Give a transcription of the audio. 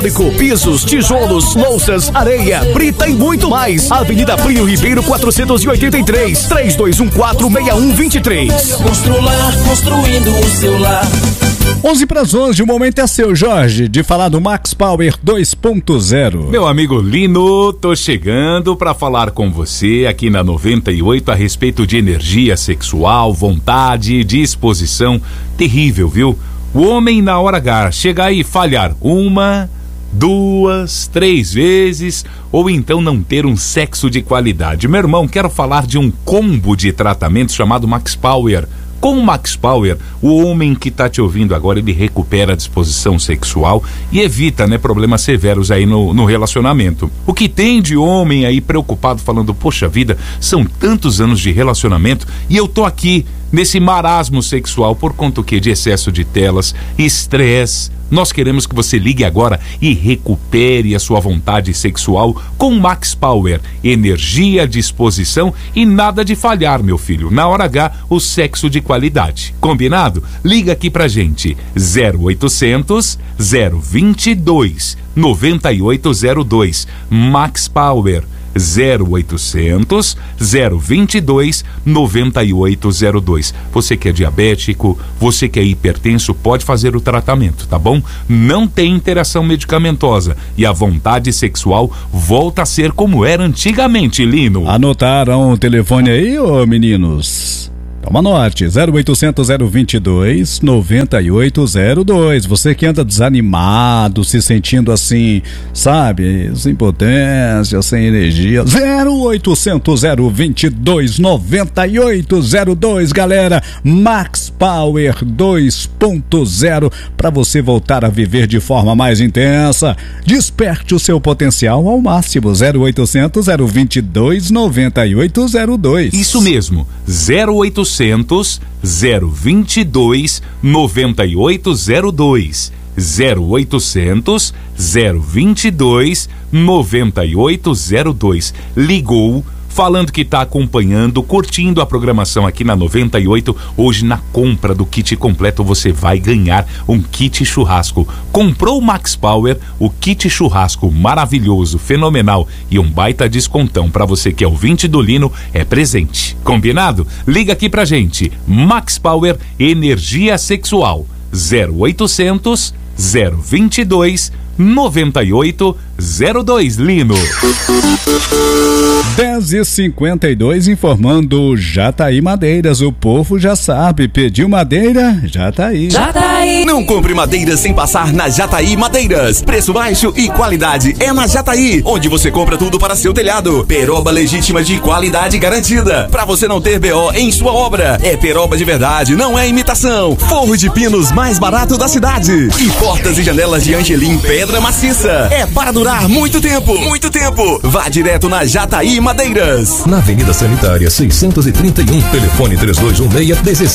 Pisos, tijolos, louças, areia, brita e muito mais. Avenida Plínio Ribeiro 483, 3214-6123. Constrular, construindo o seu lar. 11:11, o momento é seu, Jorge, de falar do Max Power 2.0. Meu amigo Lino, tô chegando para falar com você aqui na 98 a respeito de energia sexual, vontade, disposição. Terrível, viu? O homem na hora H chegar e falhar 1, 2, 3 vezes, ou então não ter um sexo de qualidade. Meu irmão, quero falar de um combo de tratamento chamado Max Power. Com o Max Power, o homem que tá te ouvindo agora, ele recupera a disposição sexual e evita, problemas severos aí no relacionamento. O que tem de homem aí preocupado falando, poxa vida, são tantos anos de relacionamento e eu tô aqui nesse marasmo sexual por conta o quê? De excesso de telas, estresse. Nós queremos que você ligue agora e recupere a sua vontade sexual com Max Power. Energia, disposição e nada de falhar, meu filho. Na hora H, o sexo de qualidade. Combinado? Liga aqui pra gente. 0800 022 9802. Max Power. 0800 022 9802. Você que é diabético, você que é hipertenso, pode fazer o tratamento, tá bom? Não tem interação medicamentosa e a vontade sexual volta a ser como era antigamente, Lino. Anotaram o telefone aí, ô meninos? Toma note, 0800 022 9802. Você que anda desanimado, se sentindo assim, sabe, sem potência, sem energia, 0800 022 9802, galera. Max Power 2.0 para você voltar a viver de forma mais intensa. Desperte o seu potencial ao máximo. 0800 022 9802. Isso mesmo, 0800 022 9802. 0800 022 9802. Ligou falando que está acompanhando, curtindo a programação aqui na 98. Hoje, na compra do kit completo, você vai ganhar um kit churrasco. Comprou o Max Power, o kit churrasco maravilhoso, fenomenal e um baita descontão para você que é ouvinte do Lino, é presente. Combinado? Liga aqui pra gente. Max Power, energia sexual. 0800 022 9802, Lino. 10h52, informando Jataí Madeiras. O povo já sabe, pediu madeira, já tá aí. Jataí. Não compre madeira sem passar na Jataí Madeiras. Preço baixo e qualidade é na Jataí, onde você compra tudo para seu telhado. Peroba legítima de qualidade garantida, para você não ter BO em sua obra. É peroba de verdade, não é imitação. Forro de pinos mais barato da cidade. E portas e janelas de Angelim pedra maciça. É para durar muito tempo, muito tempo. Vá direto na Jataí Madeiras. Na Avenida Sanitária 631, telefone 3216-16.